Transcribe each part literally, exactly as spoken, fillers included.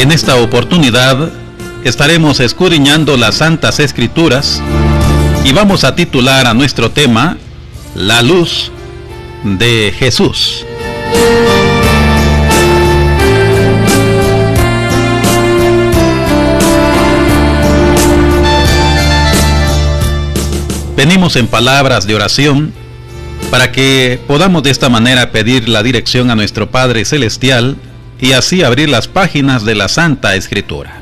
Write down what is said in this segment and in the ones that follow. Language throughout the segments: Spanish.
En esta oportunidad estaremos escudriñando las Santas Escrituras y vamos a titular a nuestro tema La luz de Jesús. Venimos en palabras de oración para que podamos de esta manera pedir la dirección a nuestro Padre Celestial y así abrir las páginas de la Santa Escritura.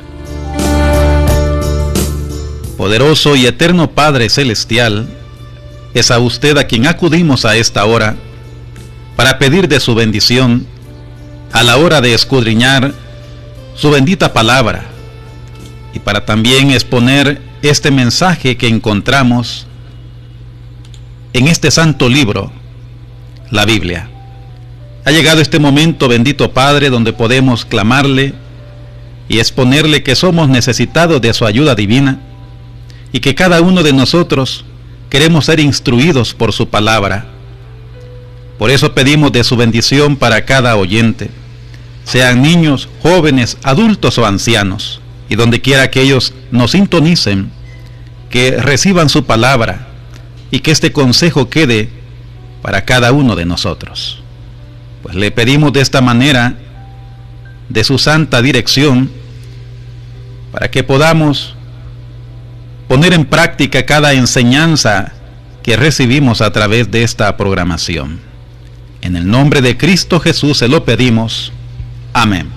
Poderoso y eterno Padre Celestial, es a usted a quien acudimos a esta hora para pedir de su bendición a la hora de escudriñar su bendita palabra y para también exponer este mensaje que encontramos en este santo libro, la Biblia. Ha llegado este momento, bendito Padre, donde podemos clamarle y exponerle que somos necesitados de su ayuda divina y que cada uno de nosotros queremos ser instruidos por su palabra. Por eso pedimos de su bendición para cada oyente, sean niños, jóvenes, adultos o ancianos, y donde quiera que ellos nos sintonicen, que reciban su palabra y que este consejo quede para cada uno de nosotros. Pues le pedimos de esta manera de su santa dirección para que podamos poner en práctica cada enseñanza que recibimos a través de esta programación. En el nombre de Cristo Jesús se lo pedimos. Amén.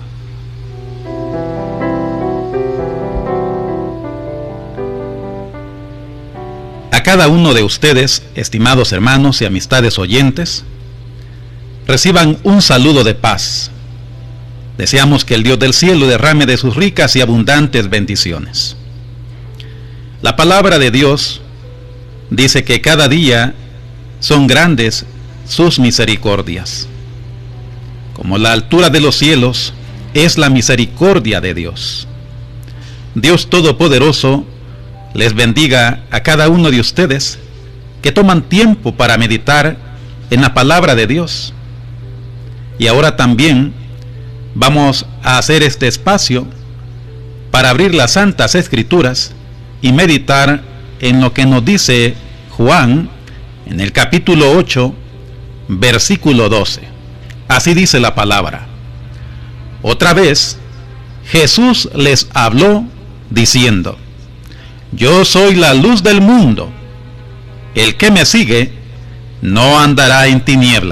A cada uno de ustedes, estimados hermanos y amistades oyentes, reciban un saludo de paz. Deseamos que el Dios del cielo derrame de sus ricas y abundantes bendiciones. La palabra de Dios dice que cada día son grandes sus misericordias. Como la altura de los cielos es la misericordia de Dios. Dios Todopoderoso les bendiga a cada uno de ustedes que toman tiempo para meditar en la palabra de Dios. Y ahora también vamos a hacer este espacio para abrir las Santas Escrituras y meditar en lo que nos dice Juan en el capítulo ocho, versículo doce. Así dice la palabra: otra vez Jesús les habló diciendo: yo soy la luz del mundo. El que me sigue no andará en tinieblas,